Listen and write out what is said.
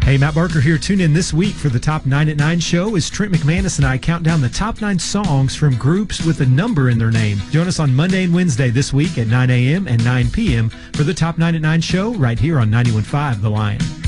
Hey, Matt Barker here. Tune in this week for the Top 9 at 9 show as Trent McManus and I count down the top 9 songs from groups with a number in their name. Join us on Monday and Wednesday this week at 9 a.m. and 9 p.m. for the Top 9 at 9 show right here on 91.5 The Lion.